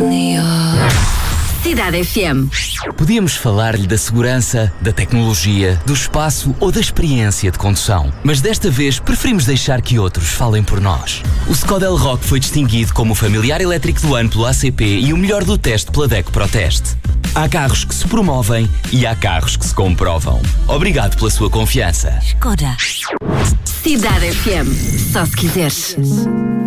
Cidade FM. Podíamos falar-lhe da segurança, da tecnologia, do espaço ou da experiência de condução. Mas desta vez preferimos deixar que outros falem por nós. O Skoda Elroq foi distinguido como o familiar elétrico do ano pelo ACP e o melhor do teste pela DECO Proteste. Há carros que se promovem e há carros que se comprovam. Obrigado pela sua confiança. Skoda. Cidade FM. Só se quiseres.